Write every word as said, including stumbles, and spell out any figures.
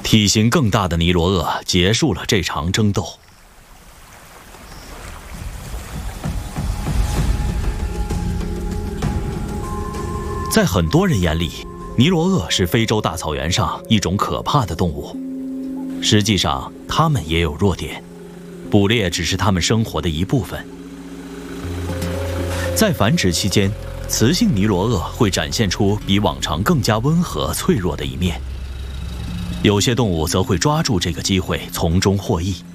体型更大的尼罗鳄结束了这场争斗。在很多人眼里，尼罗鳄是非洲大草原上一种可怕的动物。实际上，它们也有弱点，捕猎只是它们生活的一部分。在繁殖期间，雌性尼罗鳄会展现出比往常更加温和、脆弱的一面。有些动物则会抓住这个机会从中获益。